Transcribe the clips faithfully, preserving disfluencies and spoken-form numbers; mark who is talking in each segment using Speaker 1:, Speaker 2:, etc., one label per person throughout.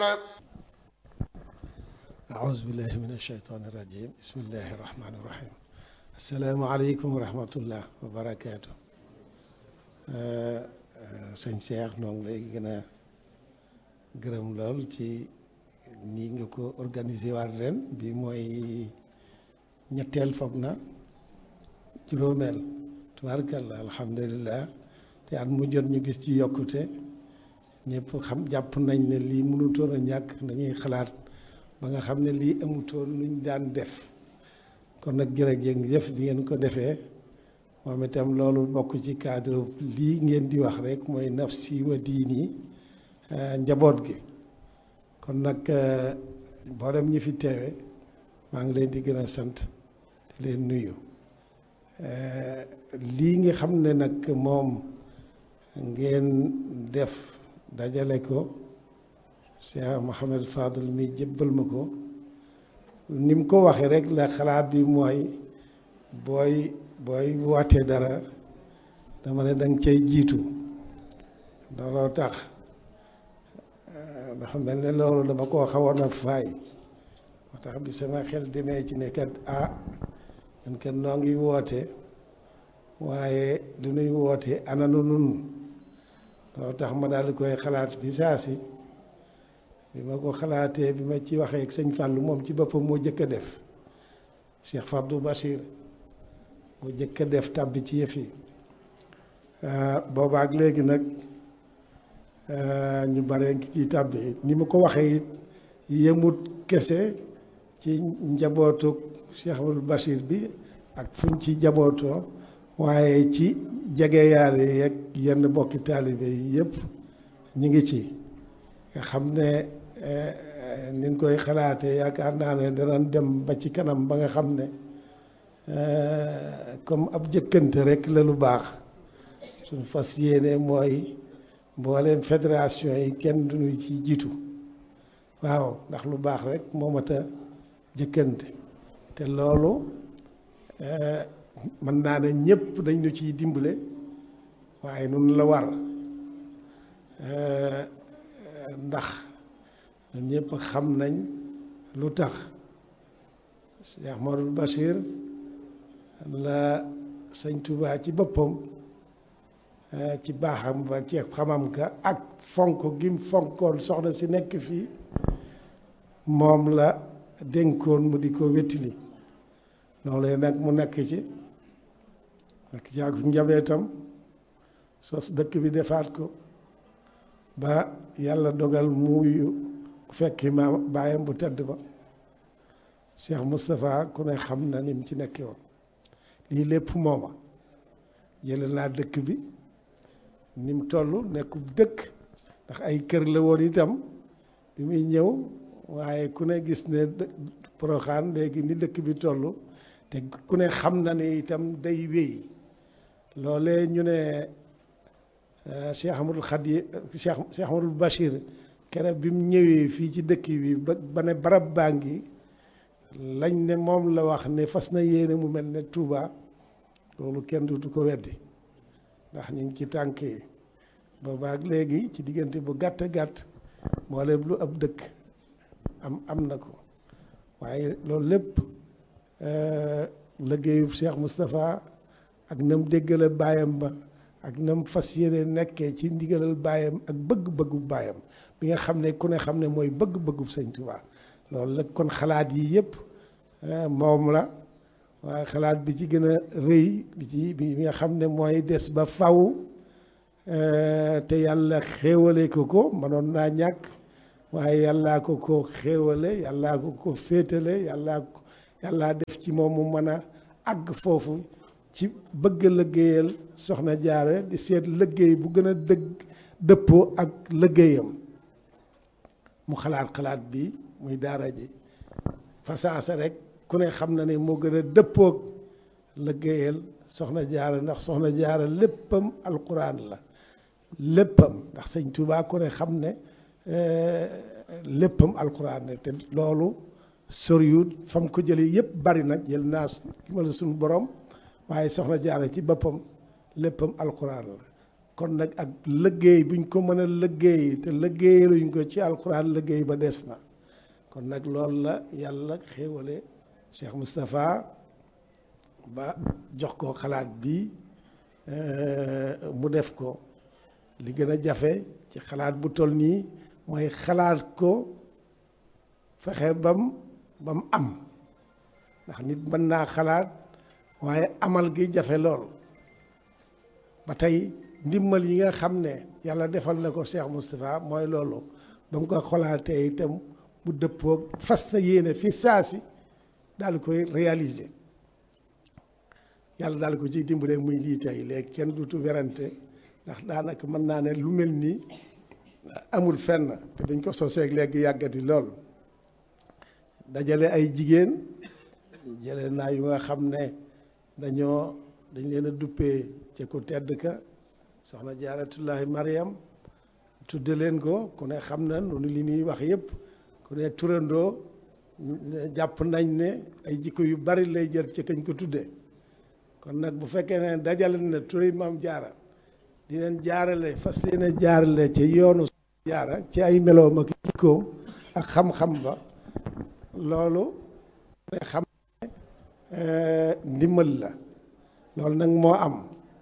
Speaker 1: أعوذ بالله من الشيطان الرجيم بسم الله الرحمن الرحيم السلام عليكم ورحمة الله وبركاته sëñ Cheikh noo ngi lay gën a gërëm lool ci nii nga ko organiser waat ren bi mooy ñetteel foog na juróomeel tubaarkalla alhamdulillah te at mu jot ñu gis ci yokkute ñëpp xam jàpp nañ ne lii mënutoon a ñàkk dañuy xalaat ba nga xam ne lii amutoon luñ daan def kon nag jërëjëf bi ngeen ko defee moom itam loolu bokk ci cadre lii ngeen di wax rek mooy nafsi wa diini njaboot gi kon nag mboolem ñi fi teewe maa ngi leen di gën a sant di leen nuyu lii nga xam ne nag moom ngeen def dajale ko Cheikh Mouhamed Fadel mi jébbal ma ko ni mu ko waxee rek la xalaat bi mooy booy booy wootee dara dama ne danga cay jiitu looloo tax dafa mel ne loolu dama koo xawoon a faay moo tax bi sama xel demee ci ne kat ah ñun kat noo ngi woote waaye lu nuy woote ananu nun loolu tax ma daal di koy xalaat bi saa si bi ma ko xalaatee bi ma ci waxee ak sëñ Fallou moom ci boppam moo jëkk a def Cheikh Fabdou Bachir moo jëkk a def tàbbi ci yëf yi boobaak léegi nag ñu bare ngi ciy tàbbi ni ma ko waxee it yemut kese ci njabootu Cheikh Fabdou Bachir bi ak fuñ ci njabootoo waaye ci jege yaale yeeg yenn bokki taalibe yi yëpp ñu ngi ci nga xam ne ni ñu koy xalaatee yaakaar naa ne danañ dem ba ci kanam ba nga xam ne comme ab jëkkante rek la lu baax suñu fas yéene mooy mbooleem fédération yi kenn duñu ci jiitu waaw ndax lu baax rek moo mat a jëkkante te loolu mën naa ne ñëpp dañ ñu ciy dimbale waaye nun la war ndax ñun ñëpp xam nañ lu tax Cheikh Mouhamadou Bachir la sëñ Touba ci boppam ci baaxam ba ci xamam ka ak fonk gim fonkoon soxna si nekk fii moom la dénkoon mu di ko wettili loolu nag mu nekk ci nekk ci ak njabootam sos dëkk bi defaat ko ba yàlla dogal muuyu fekki ma baayam bu tedd ba Cheikh Moustapha ku ne xam na ni mu ci nekkee woon lii lépp mooma jële naa dëkk bi ni mu toll nekkub dëkk ndax ay kër la woon itam bi muy ñëw waaye ku ne gis ne Porokhane léegi ni dëkk bi toll te ku ne xam na ne itam day wéy loolee ñu ne Cheikh Ahmadul Khadi Cheikh Cheikh Ahmadul Bachir keroog bi mu ñëwee fii ci dëkk bi ba ba ne barab baa ngi lañ ne moom la wax ne fas na yéene mu mel ne Touba loolu kenn du ko weddi ndax ñu ngi ci tànk yi boobaak léegi ci diggante bu gàtt gàtt mboolem lu ab dëkk am am na ko waaye loolu lépp liggéeyu Cheikh Moustapha ak nam déggale baayam ba ak nam fas yéene nekkee ci ndigalal baayam ak bëgg-bëggu baayam bi nga xam ne ku ne xam ne mooy bëgg-bëggu sëñ Tuubaa loolu la kon xalaat yi yëpp moom la waaye xalaat bi ci gën a rëy bi ci bi nga xam ne mooy des ba faw te yàlla xéewale ko ko mënoon naa ñàkk waaye yàllaa ko ko xéewale yàllaa ko ko féetale yàllaa ko yàllaa def ci moom mu mën a àgg foofu ci bëgg liggéeyal soxna jaare di seet liggéey bu gën a dëgg dëppoo ak liggéeyam mu xalaat xalaat bi muy daara ji fasaasa rek ku ne xam na ne moo gën a dëppoog liggéeyal soxna jaara ndax soxna jaara léppam alquran la léppam ndax sëñ Tuubaa ku ne xam ne léppam alquran la te loolu soriwut fam ko jëlee yëpp bari nag jël naa ki ma la suñu borom waaye soxna jaara ci boppam léppam alquran la kon nag ak liggéey buñ ko mën a liggéey te liggéeyaluñ ko ci alxuraan liggéey ba des na kon nag loolu la yàlla xéewale Cheikh Moustapha ba jox ko xalaat bi mu def ko li gën a jafe ci xalaat bu toll nii mooy xalaat ko fexe bam bam am ndax nit mën naa xalaat waaye amal gi jafe lool ba tey ndimbal yi nga xam ne yàlla defal na ko Cheikh Moustapha mooy loolu ba mu ko xalaatee itam mu dëppoog fas na yéene fi saasi daal di koy réaliser yàlla daal ko ciy dimbale muy lii tey léegi kenn dutu werante ndax daanaka mën naa ne lu mel nii amul fenn te dañ ko soseeg léegi yàggati lool dajale ay jigéen jële naa yu nga xam ne dañoo dañ leen a duppee ca ku tedd ka soxna jaaratullahi Mariam tudde leen ko ku ne xam na noonu li ñuy wax yëpp ku ne turandoo jàpp nañ ne ay jikko yu bari lay jër ci kañ ko tudde kon nag bu fekkee ne dajale na turi maam jaara di leen jaarale fas leen a jaarale ci yoonu jaara ci ay meloom ak jikkoom ak xam-xam ba loolu ne xam ne ndimbal la loolu nag moo am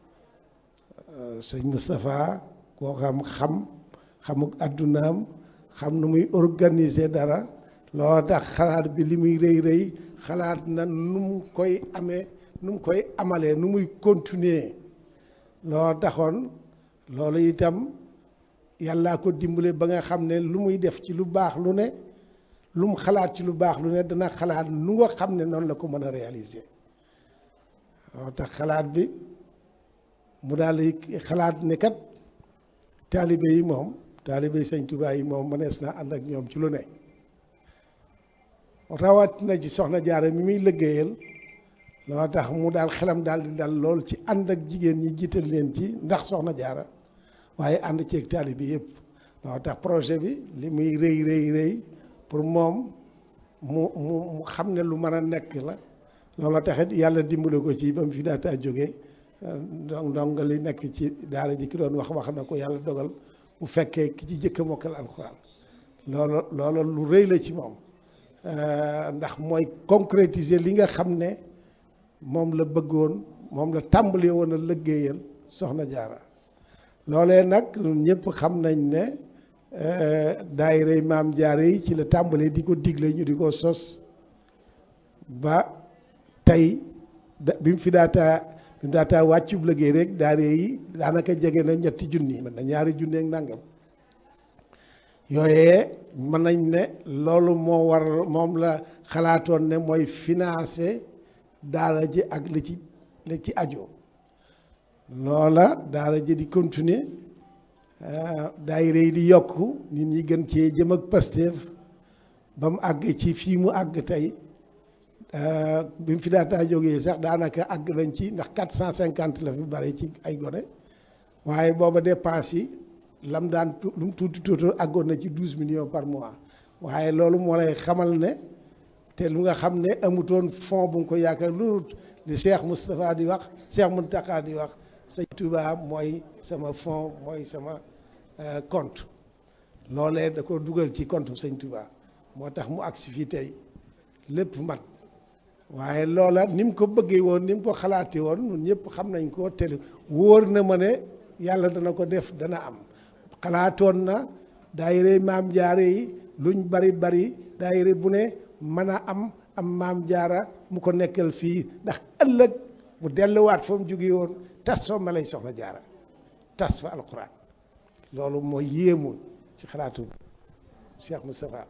Speaker 1: sëñ Moustapha koo xam xam xamuk addunaam xam nu muy organiser dara loo tax xalaat bi li muy rëy rëy xalaat na nu mu koy amee nu mu koy amalee nu muy continuer loo taxoon loolu itam yàllaa ko dimbale ba nga xam ne lu muy def ci lu baax lu ne lu mu xalaat ci lu baax lu ne dana xalaat nu nga xam ne noonu la ko mën a réaliser loo tax xalaat bi mu daal di xalaat ne kat taalibe yi moom taalibe yi sëñ Tuubaa yi moom mënees naa ànd ak ñoom ci lu ne rawat na ci soxna Jaara mi muy liggéeyal loo tax mu daal xelam daal di dal lool ci ànd ak jigéen ñi jiital leen ci ndax soxna Jaara waaye ànd ceeg taalibe yëpp loo tax projet bi li muy rëy rëy rëy pour moom mu mu mu xam ne lu mën a nekk la loolu taxit yàlla dimbale ko ci ba mu fi daataa jógee donc donc li nekk ci daara ji ki doon wax wax na ko yàlla dogal bu fekkee ki ci jëkk a mokkal alxuraan loolu loolu lu rëy la ci moom ndax mooy concrétiser li nga xam ne moom la bëggoon moom la tàmbalee woon a liggéeyal soxna Jaara loolee nag ñëpp xam nañ ne daayira maam Jaara yi ci la tàmbalee di ko digle ñu di ko sos ba tey da bi mu fi daataa bi mu daataa wàccub liggéey rek daayira yi daanaka jege na ñetti junni mën na ñaari junni ak nangam yooyee mën nañ ne loolu moo war moom la xalaatoon ne mooy financer daara ji ak li ci li ci ajo loola daara ji di continuer daayira yi di yokku nit ñi gën cee jëm ak Pastef ba mu àgg ci fii mu àgg tey bi mu fi daataa jógee sax daanaka àgg nañ ci ndax quatre cent cinquante la fi bari ci ay gone waaye booba dépense yi lam daan lu mu tuuti tuuti àggoon na ci douze millions par mois waaye loolu moo lay xamal ne te lu nga xam ne amutoon fond bu nga ko yaakaar loolu li Cheikh Moustapha di wax Cheikh Mountakha di wax sëñ Touba mooy sama fond mooy sama compte loolee da ko dugal ci compte sëñ Touba moo tax mu agsi fii tey lépp mat waaye loola ni mu ko bëggee woon ni mu ko xalaatee woon ñun ñëpp xam nañ ko te wóor na ma ne yàlla dana ko def dana am xalaatoon na daayira maam Jaara yi luñ bari bari daayira bu ne mën a am am maam Jaara mu ko nekkal fii ndax ëllëg mu delluwaat fa mu jóge woon tas fa ma lay soxna Jaara tas fa alxuraan loolu mooy yéemu ci xalaatu Cheikh Moustapha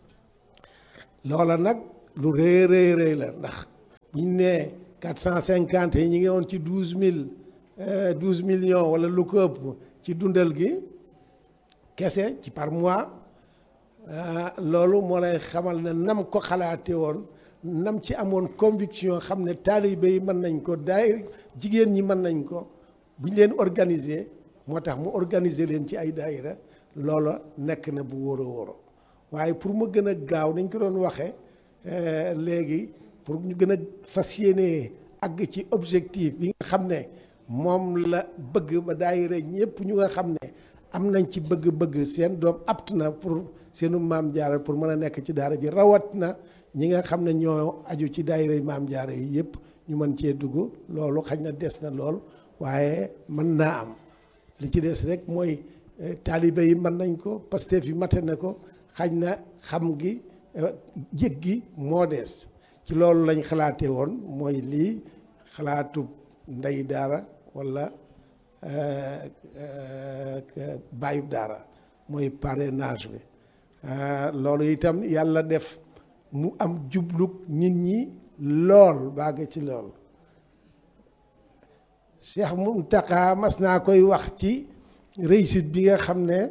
Speaker 1: loola nag lu rëy rëy rëy la ndax buñ nee quatre cent cinquante yi ñi ngi woon ci douze mille douze millions wala lu ko ëpp ci dundal gi kese ci par mois loolu moo lay xamal ne nam ko xalaate woon nam ci amoon conviction xam ne taalibe yi mën nañ ko daay jigéen ñi mën nañ ko buñ leen organiser moo tax mu organiser leen ci ay daayira loola nekk na bu wóor a wóoro waaye pour mu gën a gaaw nañ ko doon waxee léegi pour ñu gën a fas yéene àgg ci objectif bi nga xam ne moom la bëgg ba daayira ñëpp ñu nga xam ne am nañ ci bëgg-bëgg seen doom apt na pour seenu maam jaara pour mën a nekk ci daara ji rawat na ñi nga xam ne ñoo aju ci daayira maam jaara yi yëpp ñu mën cee dugg loolu xañ na des na lool waaye mën naa am li ci des rek mooy taalibe yi mën nañ ko Pastef yi mate na ko xañ na xam gi jég gi moo des ci loolu lañ xalaatee woon mooy lii xalaatu ndey daara walla bàyyub daara mooy parrainage bi loolu itam yàlla def mu am jublug nit ñi lool bàgg ci lool Cheikh Mountakha mas naa koy wax ci réussite bi nga xam ne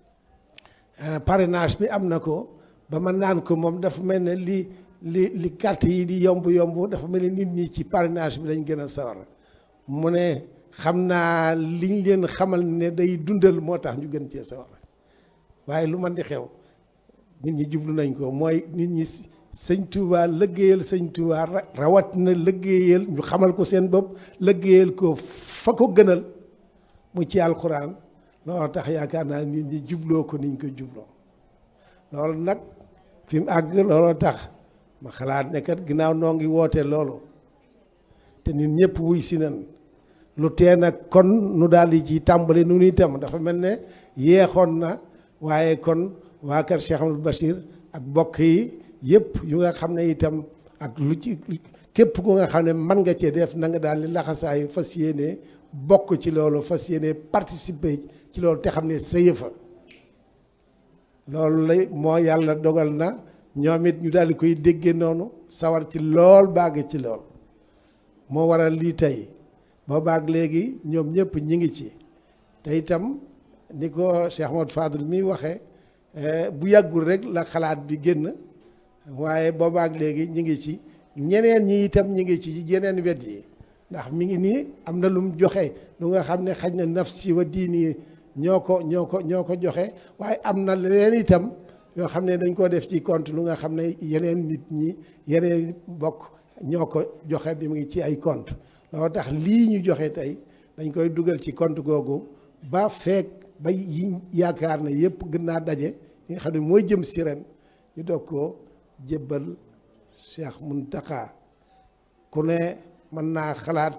Speaker 1: parrainage bi am na ko ba ma naan ko moom dafa mel ne li li li carte yi di yomb yomb dafa mel ne nit ñi ci parrainage bi lañ gën a sawar mu ne xam naa liñ leen xamal ne day dundal moo tax ñu gën cee sawar waaye lu man di xew nit ñi jublu nañ ko mooy nit ñi sëñ Touba lëggéeyal sëñ Touba rawat na lëggéeyal ñu xamal ko seen bopp lëggéeyal ko fa ko gënal mu ci alxuraan loolu tax yaakaar naa nit ñi jubloo ko niñ ko jubloo loolu nag fi mu àgg looloo tax ma xalaat ne kat ginnaaw noo ngi woote loolu te nit ñëpp wuy si nan lu tee nag kon nu daal di ci tàmbali nu nuy tam dafa mel ne yeexoon na waaye kon waa kër Cheikh Amadou Bachir ak bokk yi yëpp yu nga xam ne itam ak lu ci képp ku nga xam ne mën nga cee def na nga daal di laxasaayu fas yéene bokk ci loolu fas yéene participer ci loolu te xam ne sa yëfa loolu lay moo yàlla dogal na ñoom it ñu daal di koy déggee noonu sawar ci lool bàgg ci lool moo waral lii tey ba baag léegi ñoom ñëpp ñi ngi ci te itam ni ko Cheikh Ahmadou Fadel mi waxee bu yàggul rek la xalaat bi génn waaye boobaak léegi ñi ngi ci ñeneen ñi itam ñi ngi ci yeneen wet yi ndax mi ngi nii am na lu mu joxe lu nga xam ne xaj na nafsi wa diini ñoo ko ñoo ko ñoo ko joxe waaye am na leneen itam yoo xam ne dañ koo def ci compte lu nga xam ne yeneen nit ñi yeneen bokk ñoo ko joxe bi mu ngi ci ay compte loolu tax lii ñu joxe tey dañ koy dugal ci compte googu ba feek ba yi yaakaar ne yëpp gën naa daje li nga xam ne mooy jëm si ren ñu doog koo jébbal Cheikh Mountakha ku ne mën naa xalaat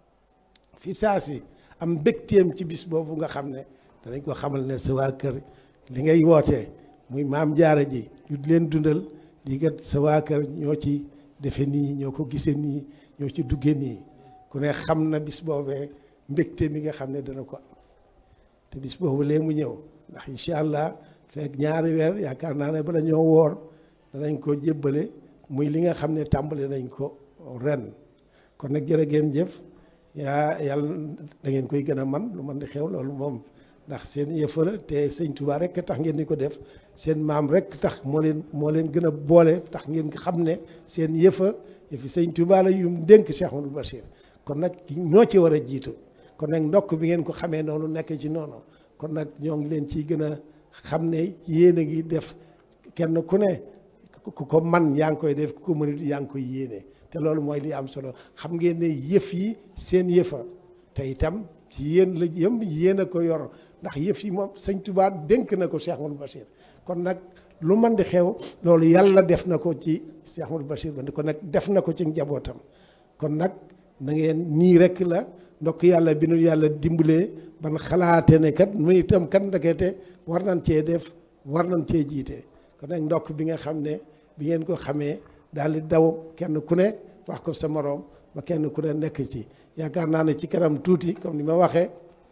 Speaker 1: fi saa si am mbégteem ci bis boobu nga xam ne danañ ko xamal ne sa waa kër li ngay wootee muy maam jaara ji ñu di leen dundal di kat sa waa kër ñoo ci defe nii ñoo ko gisee nii ñoo ci duggee nii ku ne xam na bis boobee mbégte mi nga xam ne dana ko am te bis boobu lee mu ñëw ndax incha allah fekk ñaari weer yaakaar naa ne bala ñoo woor danañ ko jébbale muy li nga xam ne tàmbali nañ ko ren kon nag jërë ngeen jëf yaa yàlla da ngeen koy gën a man lu man di xew loolu moom ndax seen yëfa la te sëñ Touba rek tax ngeen di ko def seen maam rek tax moo leen moo leen gën a boole tax ngeen xam ne seen yëfa yëfi sëñ Touba la yum dénk Cheikh Amadou Bachir kon nag ñoo ci war a jiitu kon nag ndokk bi ngeen ko xamee noonu nekk ci noonu kon nag ñoo ngi leen ciy gën a xam ne yéen a ngi def kenn ku ne ku ko man yaa ngi koy def ku ko mënut yaa ngi koy yéene te loolu mooy li am solo xam ngeen ne yëf yi seen yëfa te itam ci yéen la yëm yéen a ko yor ndax yëf yi moom sëñ Touba dénk na ko Cheikh Amadou Bachir kon nag lu man di xew loolu yàlla def na ko ci Cheikh Amadou Bachir ba kon nag def na ko ci njabootam kon nag na ngeen nii rek la ndokk yàlla bi nu yàlla dimbalee ban xalaate ne kat mu itam kat ndekete war nañ cee def war nañ cee jiite kon nag ndokk bi nga xam ne bi ngeen ko xamee daal di daw kenn ku ne wax ko sa moroom ba kenn ku ne nekk ci yaakaar naa ne ci kanam tuuti comme ni ma waxee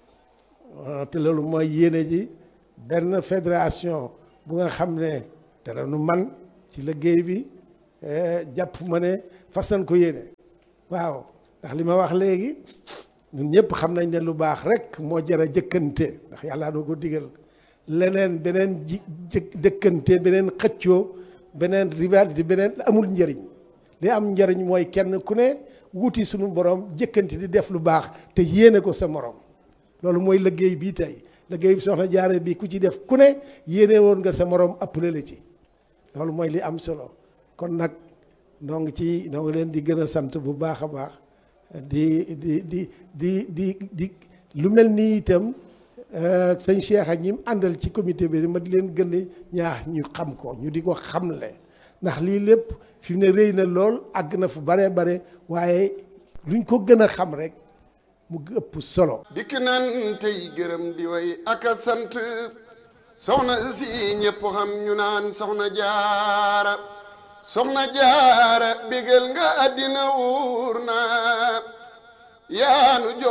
Speaker 1: te loolu mooy yéene ji benn fédération bu nga xam ne dara nu man ci liggéey bi jàpp ma ne fas nañ ko yéene waaw ndax li ma wax léegi ñun ñëpp xam nañ ne lu baax rek moo jar a jëkkante ndax yàlla doo ko digal leneen beneen ji jëkkante beneen xëccoo beneen rivalité beneen amul njëriñ li am njëriñ mooy kenn ku ne wuti suñu borom jëkkante di def lu baax te yéene ko sa morom loolu mooy liggéey bii tey liggéey bi soxna jaare bi ku ci def ku ne yéene woon nga sa morom appelé la ci loolu mooy li am solo kon nag noo ngi ci noo ngi leen di gën a sant bu baax a baax di di di di di di lu mel nii itam sëñ Cheikh ak ñi mu àndal ci comité bi ma di leen gën a ñaax ñu xam ko ñu di ko xamle ndax lii lépp fi mu ne rëy na lool àgg na fu bare bare waaye luñ ko gën a xam rek mu ëpp solo.
Speaker 2: dikk nan tey gërëm di way ak a sant soxna si ñëpp xam ñu naan soxna jaara soxna jaara bégal nga àddina wuur na yaanu jox